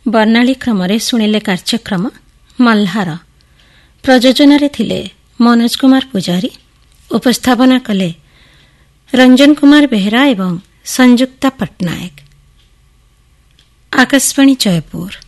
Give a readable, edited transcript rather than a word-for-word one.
ବର୍ଣ୍ଣାଳୀ କ୍ରମରେ ଶୁଣିଲେ କାର୍ଯ୍ୟକ୍ରମ ମଲ୍ହାର। ପ୍ରଯୋଜନାରେ ଥିଲେ ମନୋଜ କୁମାର ପୂଜାରୀ। ଉପସ୍ଥାପନା କଲେ ରଞ୍ଜନ କୁମାର ବେହେରା ଏବଂ ସଂଯୁକ୍ତା ପଟ୍ଟନାୟକ। ଆକାଶବାଣୀ ଜୟପୁର।